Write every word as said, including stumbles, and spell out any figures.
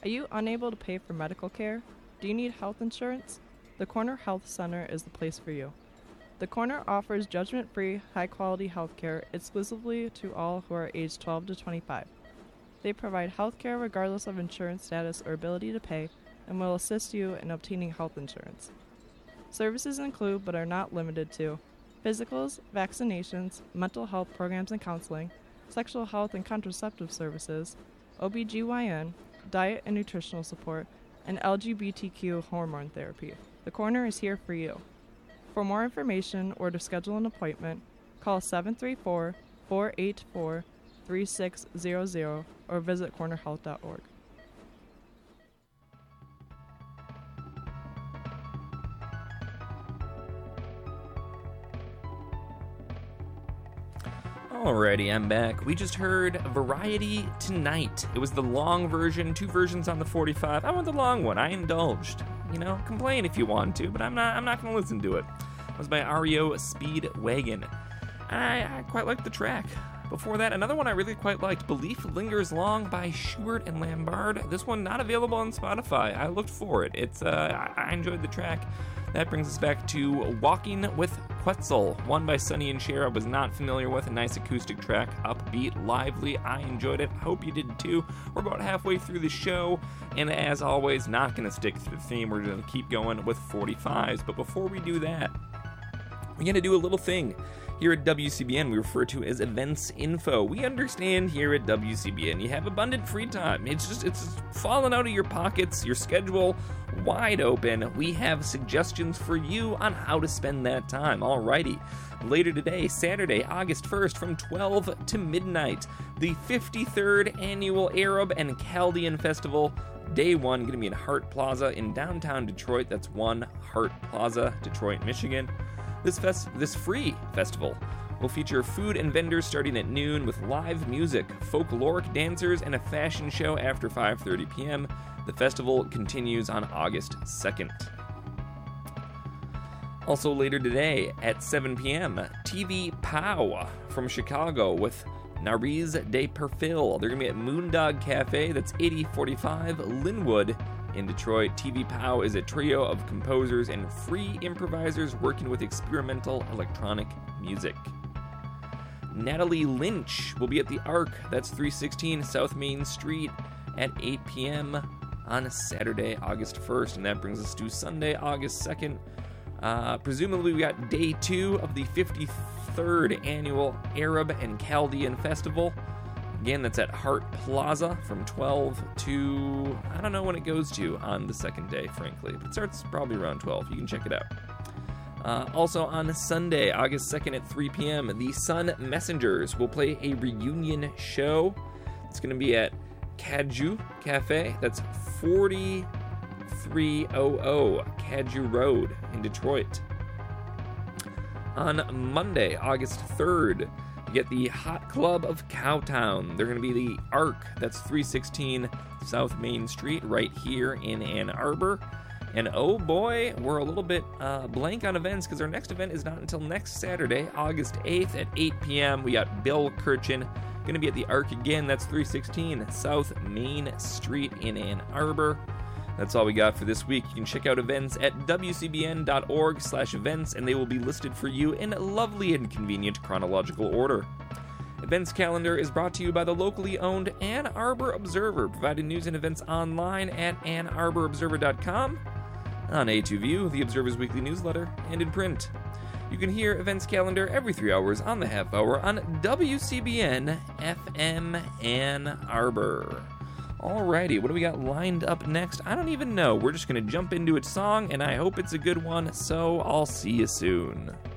Are you unable to pay for medical care? Do you need health insurance? The Corner Health Center is the place for you. The Corner offers judgment-free, high-quality health care exclusively to all who are aged twelve to twenty-five. They provide health care regardless of insurance status or ability to pay and will assist you in obtaining health insurance. Services include, but are not limited to, physicals, vaccinations, mental health programs and counseling, sexual health and contraceptive services, O B G Y N, diet and nutritional support, and L G B T Q hormone therapy. The Corner is here for you. For more information or to schedule an appointment, call seven three four, four eight four, three six zero zero or visit corner health dot org. Alrighty, I'm back. We just heard Variety Tonight. It was the long version, two versions on the forty-five. I want the long one. I indulged. You know, complain if you want to, but I'm not I'm not going to listen to it. It was by R E O Speedwagon. I, I quite liked the track. Before that, another one I really quite liked, Belief Lingers Long by Schubert and Lombard. This one not available on Spotify. I looked for it. It's uh, I, I enjoyed the track. That brings us back to Walking with Quetzal, one by Sonny and Cher. I was not familiar with. A nice acoustic track, upbeat, lively. I enjoyed it. Hope you did too. We're about halfway through the show, and as always, not going to stick to the theme. We're going to keep going with forty-fives. But before we do that, we're going to do a little thing. Here at W C B N, we refer to as events info. We understand here at W C B N you have abundant free time. It's just it's just falling out of your pockets, your schedule wide open. We have suggestions for you on how to spend that time. Alrighty. Later today, Saturday, August first, from twelve to midnight, the fifty-third Annual Arab and Chaldean Festival. Day one, going to be in Hart Plaza in downtown Detroit. That's one Hart Plaza, Detroit, Michigan. This fest, this free festival will feature food and vendors starting at noon with live music, folkloric dancers, and a fashion show after five thirty p.m. The festival continues on August second. Also later today at seven p.m., T V Pow from Chicago with Nariz de Perfil. They're going to be at Moondog Cafe. That's eighty forty-five Linwood in Detroit. T V Pow is a trio of composers and free improvisers working with experimental electronic music. Natalie Lynch will be at the Arc. That's three sixteen South Main Street at eight p.m. on Saturday, August first. And that brings us to Sunday, August second. Uh, presumably we got day two of the fifty-third Annual Arab and Chaldean Festival. Again, that's at Hart Plaza from twelve to, I don't know when it goes to on the second day, frankly. But it starts probably around twelve. You can check it out. Uh, also on Sunday, August second at three p.m., the Sun Messengers will play a reunion show. It's going to be at Kaju Cafe. That's forty-three hundred Kaju Road in Detroit. On Monday, August third, you get the Hot Club of Cowtown. They're going to be the Arc. That's three sixteen South Main Street right here in Ann Arbor. And oh boy, we're a little bit uh, blank on events because our next event is not until next Saturday, August eighth at eight p.m. We got Bill Kirchen going to be at the Arc again. That's three sixteen South Main Street in Ann Arbor. That's all we got for this week. You can check out events at w c b n dot org slash events, and they will be listed for you in lovely and convenient chronological order. Events calendar is brought to you by the locally owned Ann Arbor Observer, providing news and events online at ann arbor observer dot com, on A two View, the Observer's weekly newsletter, and in print. You can hear events calendar every three hours on the half hour on W C B N F M Ann Arbor. Alrighty, what do we got lined up next? I don't even know. We're just going to jump into its song, and I hope it's a good one, so I'll see you soon.